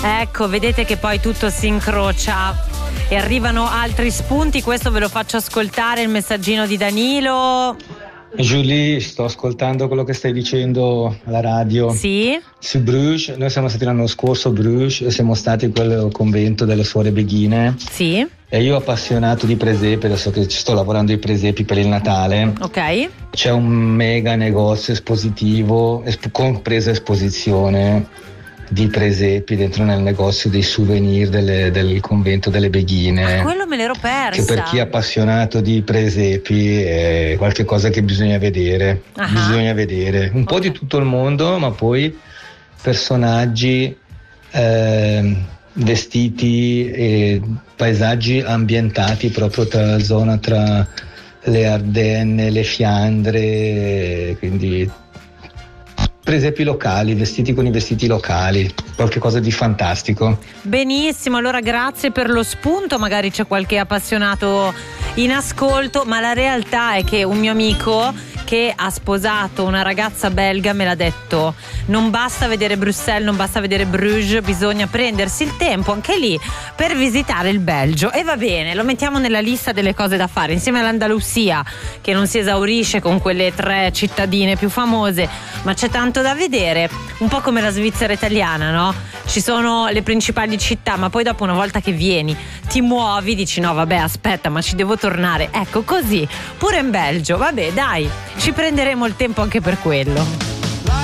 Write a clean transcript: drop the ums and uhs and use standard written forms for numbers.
Ecco, vedete che poi tutto si incrocia e arrivano altri spunti. Questo ve lo faccio ascoltare, il messaggino di Danilo. Julie, sto ascoltando quello che stai dicendo alla radio. Sì? Su Bruges, noi siamo stati l'anno scorso a Bruges e siamo stati in quel convento delle suore beghine. Sì. E io appassionato di presepi, adesso che ci sto lavorando i presepi per il Natale. Ok. C'è un mega negozio espositivo, compresa esposizione di presepi dentro nel negozio dei souvenir del convento delle beghine. Quello me l'ero persa. Che per chi è appassionato di presepi è qualcosa che bisogna vedere. Bisogna vedere un po' di tutto il mondo, ma poi personaggi, vestiti e paesaggi ambientati proprio tra zona tra le Ardenne, le Fiandre, quindi presepi locali, vestiti con i vestiti locali, qualcosa di fantastico. Benissimo, allora grazie per lo spunto, magari c'è qualche appassionato in ascolto, ma la realtà è che un mio amico che ha sposato una ragazza belga me l'ha detto: non basta vedere Bruxelles, non basta vedere Bruges, bisogna prendersi il tempo anche lì per visitare il Belgio. E va bene, lo mettiamo nella lista delle cose da fare insieme all'Andalusia, che non si esaurisce con quelle 3 cittadine più famose, ma c'è tanto da vedere, un po' come la Svizzera italiana, no? Ci sono le principali città, ma poi dopo, una volta che vieni, ti muovi, dici no vabbè aspetta, ma ci devo tornare. Ecco, così pure in Belgio, vabbè dai, ci prenderemo il tempo anche per quello.